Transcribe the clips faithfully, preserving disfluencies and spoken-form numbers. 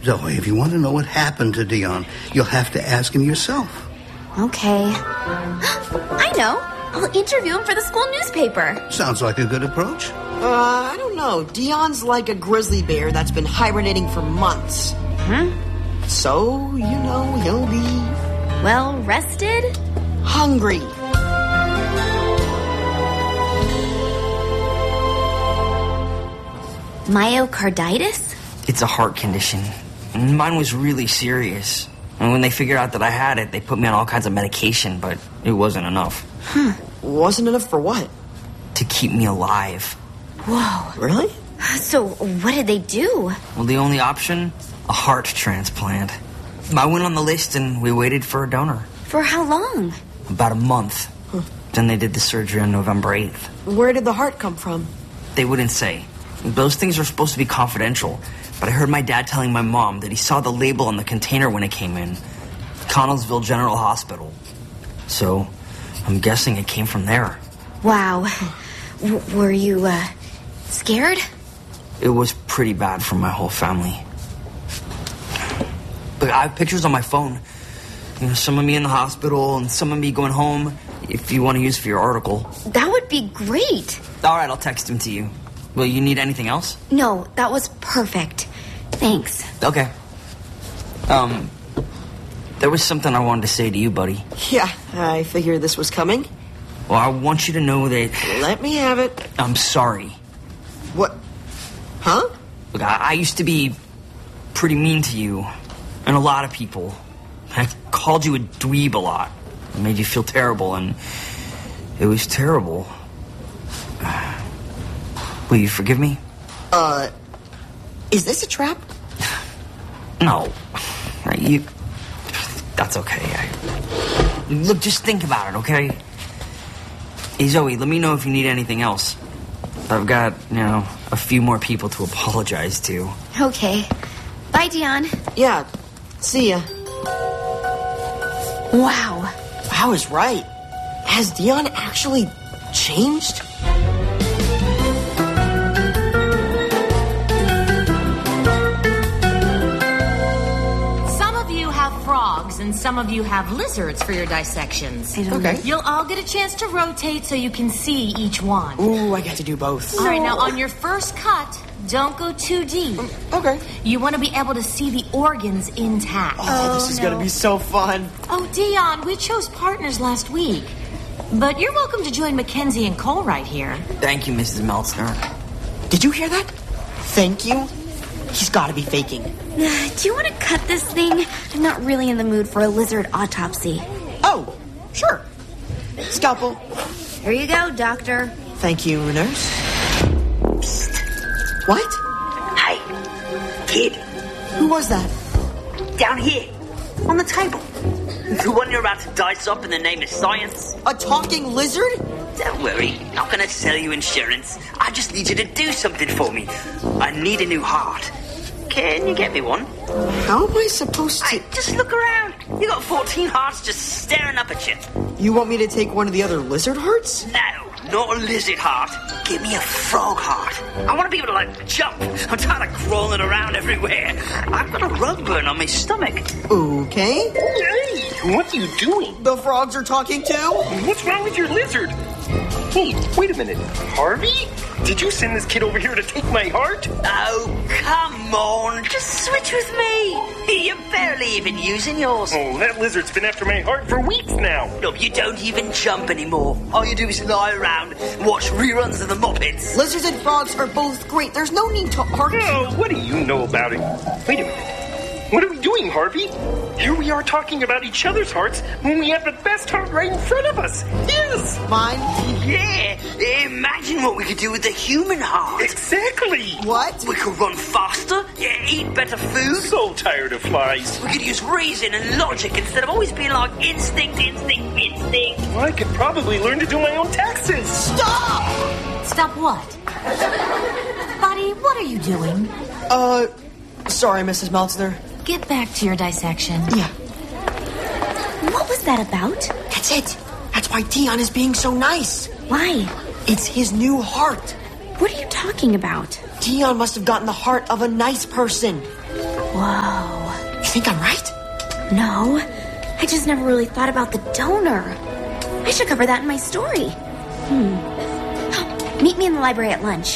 Zoe, if you want to know what happened to Dion, you'll have to ask him yourself. Okay. I know. I'll interview him for the school newspaper. Sounds like a good approach. Uh, I don't know. Dion's like a grizzly bear that's been hibernating for months. Hmm? So, you know, he'll be... well rested? Hungry. Myocarditis? It's a heart condition. Mine was really serious. And when they figured out that I had it, they put me on all kinds of medication, but it wasn't enough. Huh. Wasn't enough for what? To keep me alive. Whoa. Really? So, what did they do? Well, the only option? A heart transplant. I went on the list and we waited for a donor. For how long? About a month. Huh. Then they did the surgery on November eighth. Where did the heart come from? They wouldn't say. Those things are supposed to be confidential. But I heard my dad telling my mom that he saw the label on the container when it came in. Connellsville General Hospital. So, I'm guessing it came from there. Wow. W- were you, uh, scared? It was pretty bad for my whole family. Look, I have pictures on my phone. You know, some of me in the hospital and some of me going home, if you want to use for your article. That would be great. All right, I'll text them to you. Will you need anything else? No, that was perfect. Thanks. Okay. Um, there was something I wanted to say to you, buddy. Yeah, I figured this was coming. Well, I want you to know that... Let me have it. I'm sorry. What? Huh? Look, I, I used to be pretty mean to you. And a lot of people. I called you a dweeb a lot. It made you feel terrible, and it was terrible. Will you forgive me? Uh, is this a trap? No. You... That's okay. I... Look, just think about it, okay? Hey, Zoe, let me know if you need anything else. I've got, you know, a few more people to apologize to. Okay. Bye, Dion. Yeah. See ya. Wow. I was right. Has Dion actually changed? And some of you have lizards for your dissections. Okay. You'll all get a chance to rotate so you can see each one. Ooh, I get to do both. All right, now on your first cut, don't go too deep. Um, okay. You want to be able to see the organs intact. Oh, Oh this is no. going to be so fun. Oh, Dion, we chose partners last week. But you're welcome to join Mackenzie and Cole right here. Thank you, Missus Meltzner. Did you hear that? Thank you. He's got to be faking. Do you want to cut this thing? I'm not really in the mood for a lizard autopsy. Oh, sure. Scalpel. Here you go, doctor. Thank you, nurse. Psst. What? Hey, kid. Who was that? Down here, on the table. The one you're about to dice up in the name of science. A talking lizard? Don't worry, not gonna sell you insurance. I just need you to do something for me. I need a new heart. Can you get me one? How am I supposed to... Hey, just look around. You got fourteen hearts just staring up at you. You want me to take one of the other lizard hearts? No, not a lizard heart. Give me a frog heart. I want to be able to, like, jump. I'm tired of crawling around everywhere. I've got a rug burn on my stomach. Okay. Hey, what are you doing? The frogs are talking too? What's wrong with your lizard? Hey, wait a minute. Harvey? Did you send this kid over here to take my heart? Oh, come on. Just switch with me. You're barely even using yours. Oh, that lizard's been after my heart for weeks now. No, you don't even jump anymore. All you do is lie around and watch reruns of the Muppets. Lizards and frogs are both great. There's no need to argue. Oh, what do you know about it? Wait a minute. What are we doing, Harvey? Here we are talking about each other's hearts when we have the best heart right in front of us. Yes! Mine? Yeah, imagine what we could do with the human heart. Exactly! What? We could run faster, yeah, eat better food. So tired of flies. We could use reason and logic instead of always being like instinct, instinct, instinct. Well, I could probably learn to do my own taxes. Stop! Stop what? Buddy, what are you doing? Uh, sorry, Missus Meltzner. Get back to your dissection. Yeah. What was that about? That's it. That's why Dion is being so nice. Why? It's his new heart. What are you talking about? Dion must have gotten the heart of a nice person. Whoa. think I'm right? No, I just never really thought about the donor. I should cover that in my story. Hmm. Meet me in the library at lunch.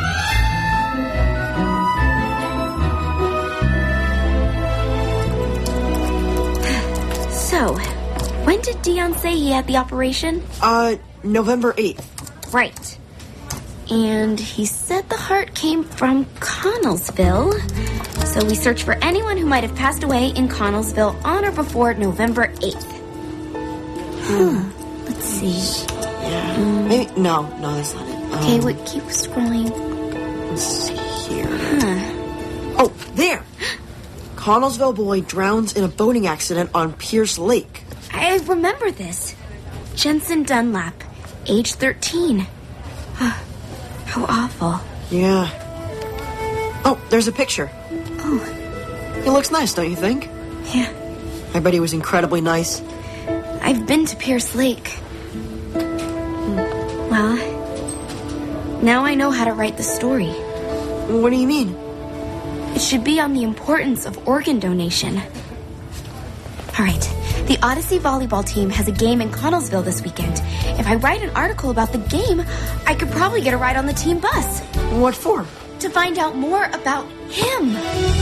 So, when did Dion say he had the operation? Uh, November eighth. Right. And he said the heart came from Connellsville. So we searched for anyone who might have passed away in Connellsville on or before November eighth. Hmm. Let's see. Yeah. Um, Maybe. No, no, that's not it. Um, okay, wait, keep scrolling. Let's see here. Huh. Oh, there! Connellsville boy drowns in a boating accident on Pierce Lake. I remember this. Jensen Dunlap, age thirteen. How awful. Yeah. Oh, there's a picture. Oh. He looks nice, don't you think? Yeah. I bet he was incredibly nice. I've been to Pierce Lake. Hmm. Well, now I know how to write the story. What do you mean? It should be on the importance of organ donation. All right. The Odyssey volleyball team has a game in Connellsville this weekend. If I write an article about the game, I could probably get a ride on the team bus. What for? To find out more about him.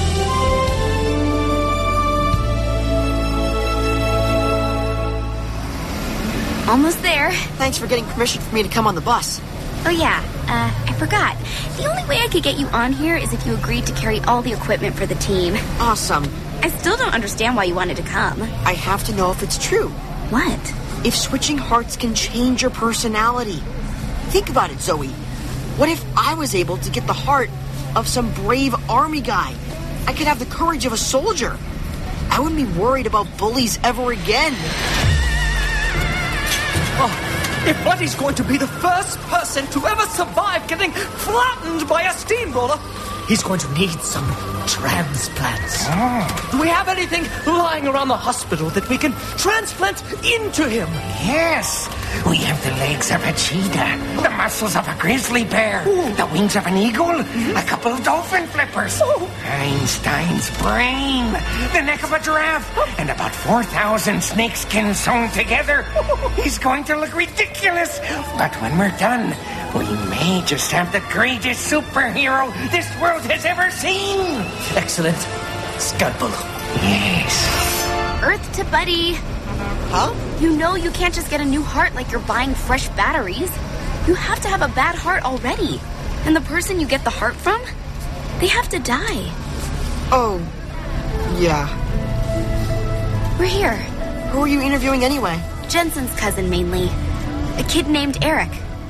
Almost there. Thanks for getting permission for me to come on the bus. Oh, yeah. Uh, I forgot. The only way I could get you on here is if you agreed to carry all the equipment for the team. Awesome. I still don't understand why you wanted to come. I have to know if it's true. What? If switching hearts can change your personality. Think about it, Zoe. What if I was able to get the heart of some brave army guy? I could have the courage of a soldier. I wouldn't be worried about bullies ever again. Oh, if Buddy's going to be the first person to ever survive getting flattened by a steamroller, he's going to need some transplants. Oh. Do we have anything lying around the hospital that we can transplant into him? Yes. We have the legs of a cheetah, the muscles of a grizzly bear, Ooh. the wings of an eagle, mm-hmm. a couple of dolphin flippers, oh. Einstein's brain, the neck of a giraffe, oh. and about four thousand snakeskins sewn together. Oh. He's going to look ridiculous. But when we're done, we may just have the greatest superhero this world has ever seen. Excellent. Scudbull. Yes. Earth to Buddy. Huh? You know you can't just get a new heart like you're buying fresh batteries. You have to have a bad heart already. And the person you get the heart from, they have to die. Oh, yeah. We're here. Who are you interviewing anyway? Jensen's cousin, mainly. A kid named Eric.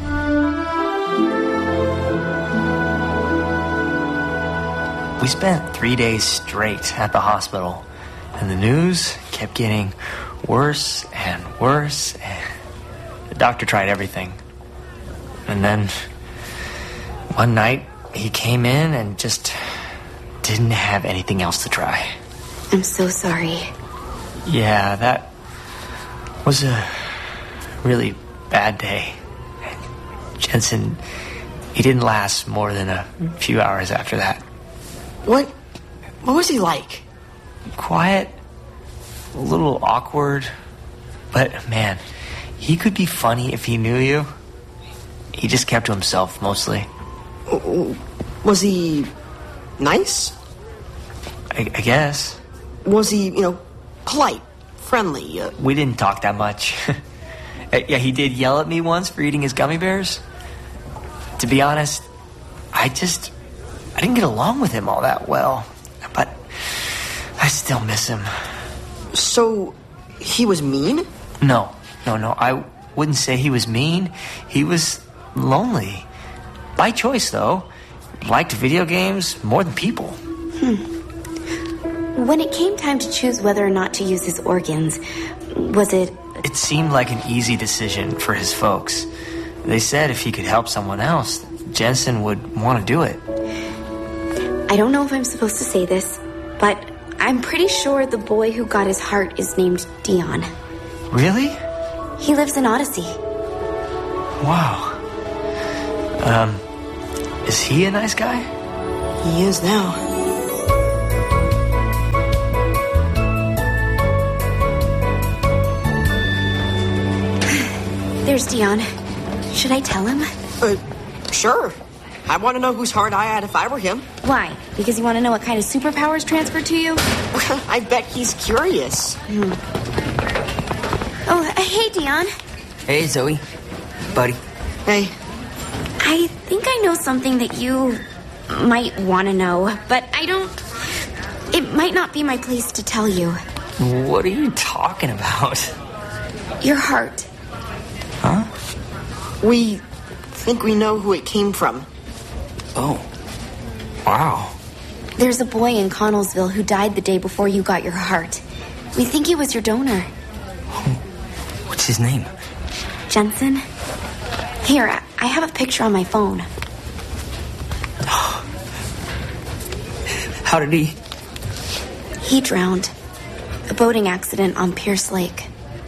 We spent three days straight at the hospital, and the news kept getting worse and worse. And the doctor tried everything. And then one night he came in and just didn't have anything else to try. I'm so sorry. Yeah, that was a really bad day. Jensen, he didn't last more than a few hours after that. What? What was he like? Quiet, a little awkward, but man, he could be funny if he knew you. He just kept to himself mostly. Was he nice? I, I guess. Was he, you know, polite, friendly? Uh... We didn't talk that much. Yeah, he did yell at me once for eating his gummy bears. To be honest, I just... I didn't get along with him all that well, but I still miss him. So, he was mean? No, no, no, I wouldn't say he was mean. He was lonely. By choice, though. Liked video games more than people. Hmm. When it came time to choose whether or not to use his organs, was it... It seemed like an easy decision for his folks. They said if he could help someone else, Jensen would want to do it. I don't know if I'm supposed to say this, but I'm pretty sure the boy who got his heart is named Dion. Really? He lives in Odyssey. Wow. Um, is he a nice guy? He is now. Where's Dion? Should I tell him? Uh, sure. I want to know whose heart I had if I were him. Why? Because you want to know what kind of superpowers transferred to you? I bet he's curious. Hmm. Oh, uh, hey, Dion. Hey, Zoe. Buddy. Hey. I think I know something that you might want to know, but I don't... It might not be my place to tell you. What are you talking about? Your heart. Huh? We think we know who it came from. Oh. Wow. There's a boy in Connellsville who died the day before you got your heart. We think he was your donor. What's his name? Jensen. Here, I have a picture on my phone. How did he? He drowned. A boating accident on Pierce Lake.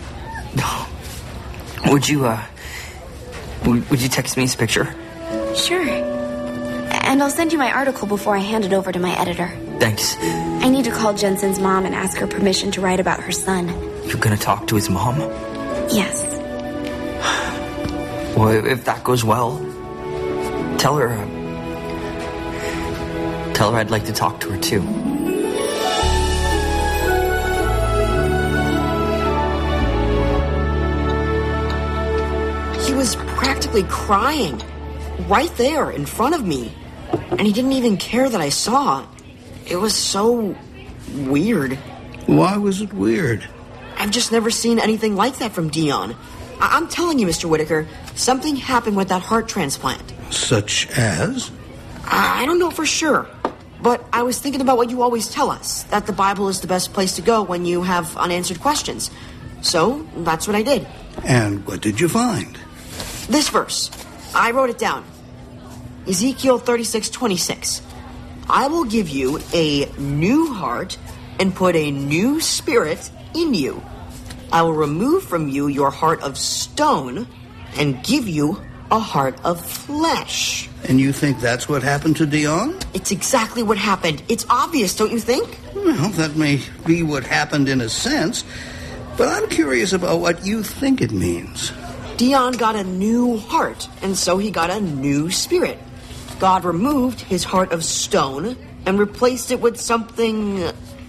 Would you, uh... Would, would you text me his picture? Sure. And I'll send you my article before I hand it over to my editor. Thanks. I need to call Jensen's mom and ask her permission to write about her son. You're gonna talk to his mom? Yes. Well, if that goes well, tell her... Uh, tell her I'd like to talk to her, too. He was practically crying. Right there, in front of me. And he didn't even care that I saw. It was so... weird. Why was it weird? I've just never seen anything like that from Dion. I- I'm telling you, Mister Whitaker, something happened with that heart transplant. Such as? I, I don't know for sure. But I was thinking about what you always tell us, that the Bible is the best place to go when you have unanswered questions. So, that's what I did. And what did you find? This verse. I wrote it down. Ezekiel thirty-six twenty-six. I will give you a new heart and put a new spirit in you. I will remove from you your heart of stone and give you a heart of flesh. And you think that's what happened to Dion? It's exactly what happened. It's obvious, don't you think? Well, that may be what happened in a sense, but I'm curious about what you think it means. Dion got a new heart, and so he got a new spirit. God removed his heart of stone and replaced it with something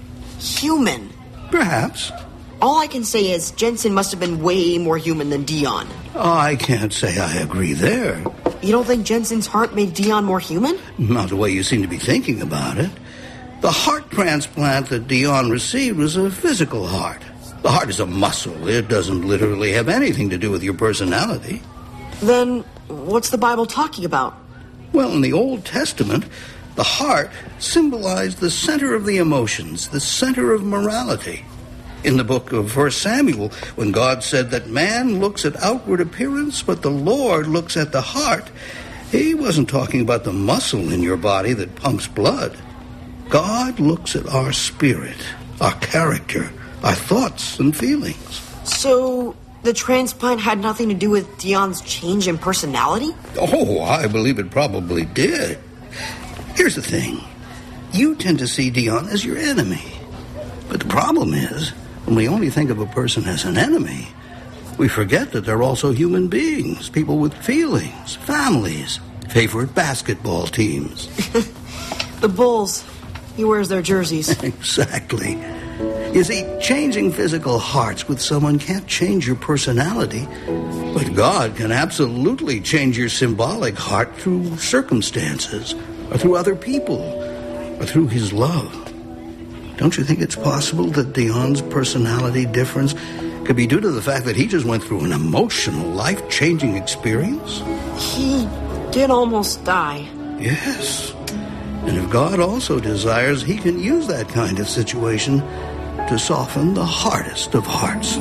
human. Perhaps. All I can say is Jensen must have been way more human than Dion. Oh, I can't say I agree there. You don't think Jensen's heart made Dion more human? Not the way you seem to be thinking about it. The heart transplant that Dion received was a physical heart. The heart is a muscle. It doesn't literally have anything to do with your personality. Then what's the Bible talking about? Well, in the Old Testament, the heart symbolized the center of the emotions, the center of morality. In the book of First Samuel, when God said that man looks at outward appearance, but the Lord looks at the heart, he wasn't talking about the muscle in your body that pumps blood. God looks at our spirit, our character, our thoughts and feelings. So the transplant had nothing to do with Dion's change in personality? Oh, I believe it probably did. Here's the thing. You tend to see Dion as your enemy. But the problem is, when we only think of a person as an enemy, we forget that they're also human beings, people with feelings, families, favorite basketball teams. The Bulls. He wears their jerseys. Exactly. You see, changing physical hearts with someone can't change your personality, but God can absolutely change your symbolic heart through circumstances, or through other people, or through his love. Don't you think it's possible that Dion's personality difference could be due to the fact that he just went through an emotional, life-changing experience? He did almost die. Yes. And if God also desires, he can use that kind of situation to soften the hardest of hearts.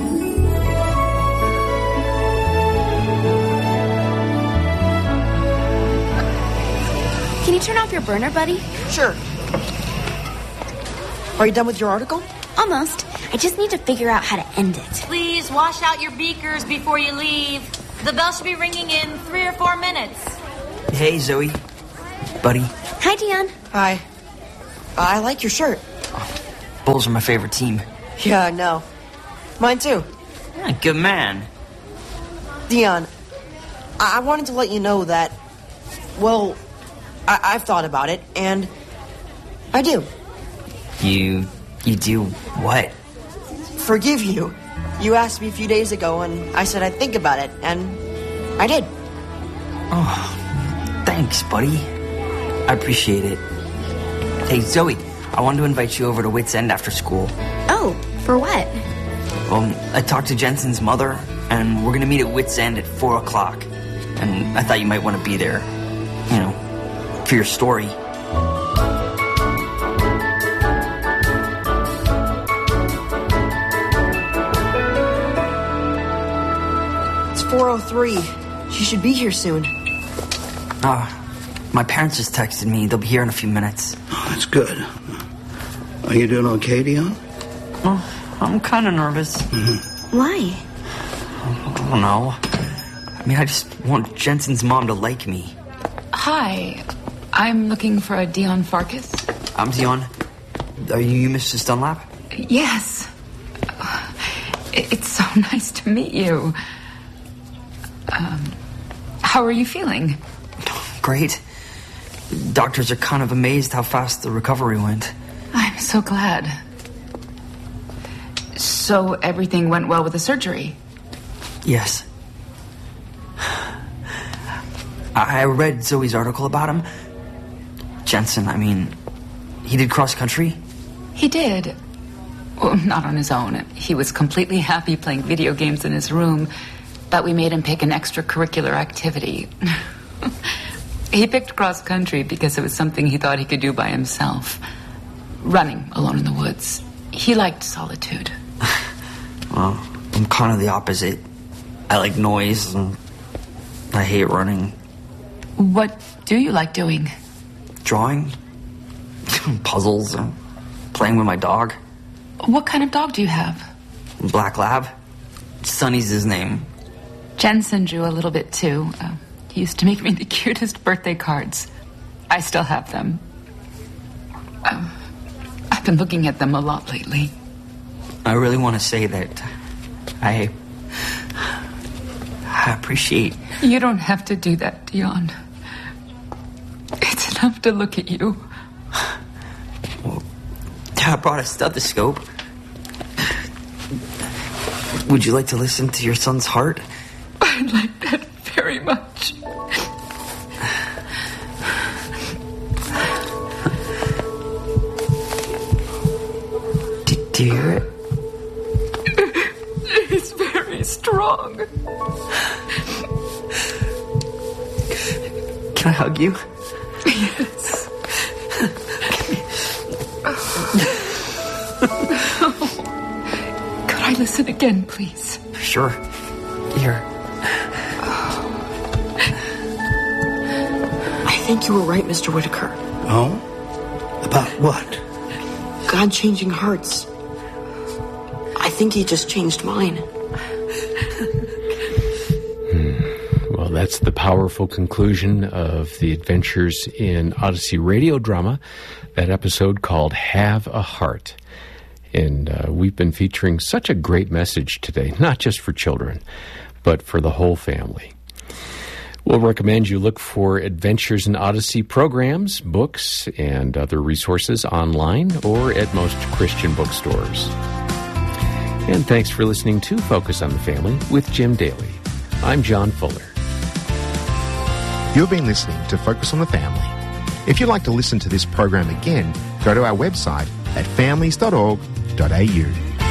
Can you turn off your burner, buddy? Sure. Are you done with your article? Almost. I just need to figure out how to end it. Please wash out your beakers before you leave. The bell should be ringing in three or four minutes. Hey, Zoe. Buddy. Hi, Dion. Hi. I like your shirt. Bulls are my favorite team. Yeah, I know. Mine too. Yeah, good man. Dion, I, I wanted to let you know that, well, I- I've thought about it, and I do. You... you do what? Forgive you. You asked me a few days ago, and I said I'd think about it, and I did. Oh, thanks, buddy. I appreciate it. Hey, Zoe, I wanted to invite you over to Wits End after school. Oh, for what? Well, I talked to Jensen's mother, and we're going to meet at Wits End at four o'clock. And I thought you might want to be there, you know, for your story. It's four oh three. She should be here soon. Ah, uh, my parents just texted me. They'll be here in a few minutes. Oh, that's good. Are you doing okay, Dion? Oh, I'm kind of nervous. Mm-hmm. Why? I don't know. I mean, I just want Jensen's mom to like me. Hi. I'm looking for a Dion Farkas. I'm Dion. Are you Missus Dunlap? Yes. It's so nice to meet you. Um, how are you feeling? Great. Doctors are kind of amazed how fast the recovery went. I'm so glad. So everything went well with the surgery? Yes. I read Zoe's article about him. Jensen, I mean, he did cross country? He did. Well, not on his own. He was completely happy playing video games in his room, but we made him pick an extracurricular activity. He picked cross country because it was something he thought he could do by himself. Running alone in the woods. He liked solitude. Well, I'm kind of the opposite. I like noise and I hate running. What do you like doing? Drawing, puzzles, and playing with my dog. What kind of dog do you have? Black Lab. Sonny's his name. Jensen drew a little bit too. Uh, he used to make me the cutest birthday cards. I still have them. Uh, I've been looking at them a lot lately. I really want to say that I... I appreciate... You don't have to do that, Dion. It's enough to look at you. Well, I brought a stethoscope. Would you like to listen to your son's heart? I'd like that very much. Do, do you hear it? It's very strong. Can I hug you? Yes. Could I listen again, please? Sure. Here. I think you were right, Mister Whitaker. Oh? About what? God changing hearts. I think he just changed mine. Well, that's the powerful conclusion of the Adventures in Odyssey radio drama, that episode called Have a Heart. And uh, we've been featuring such a great message today, not just for children, but for the whole family. We'll recommend you look for Adventures in Odyssey programs, books, and other resources online or at most Christian bookstores. And thanks for listening to Focus on the Family with Jim Daly. I'm John Fuller. You've been listening to Focus on the Family. If you'd like to listen to this program again, go to our website at families dot org dot a u.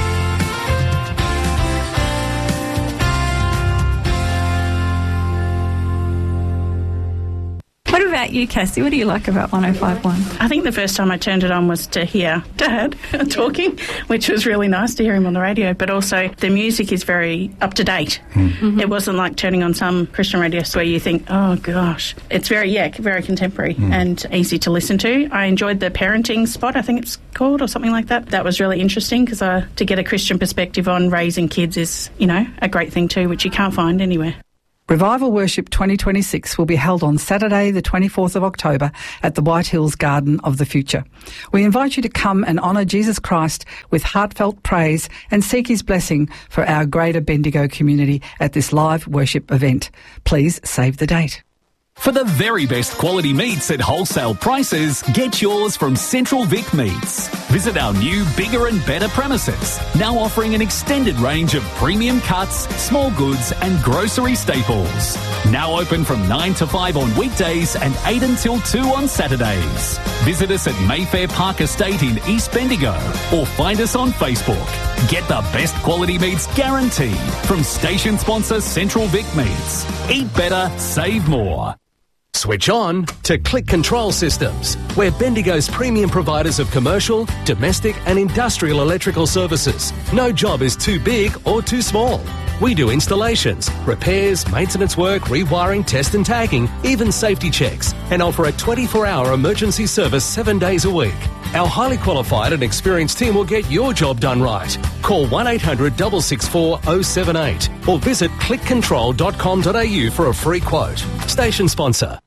What about you, Cassie? What do you like about one oh five point one? I think the first time I turned it on was to hear Dad talking, which was really nice to hear him on the radio, but also the music is very up to date. Mm-hmm. It wasn't like turning on some Christian radio where you think, oh gosh. It's very, yeah, very contemporary mm. and easy to listen to. I enjoyed the parenting spot, I think it's called, or something like that. That was really interesting because uh, to get a Christian perspective on raising kids is, you know, a great thing too, which you can't find anywhere. Revival Worship twenty twenty-six will be held on Saturday the twenty-fourth of October at the White Hills Garden of the Future. We invite you to come and honour Jesus Christ with heartfelt praise and seek his blessing for our greater Bendigo community at this live worship event. Please save the date. For the very best quality meats at wholesale prices, get yours from Central Vic Meats. Visit our new, bigger and better premises, now offering an extended range of premium cuts, small goods and grocery staples. Now open from nine to five on weekdays and eight until two on Saturdays. Visit us at Mayfair Park Estate in East Bendigo or find us on Facebook. Get the best quality meats guaranteed from station sponsor Central Vic Meats. Eat better, save more. Switch on to Click Control Systems. We're Bendigo's premium providers of commercial, domestic and industrial electrical services. No job is too big or too small. We do installations, repairs, maintenance work, rewiring, test and tagging, even safety checks, and offer a twenty-four hour emergency service seven days a week. Our highly qualified and experienced team will get your job done right. Call one eight hundred, six six four, oh seven eight or visit click control dot com dot a u for a free quote. Station sponsor,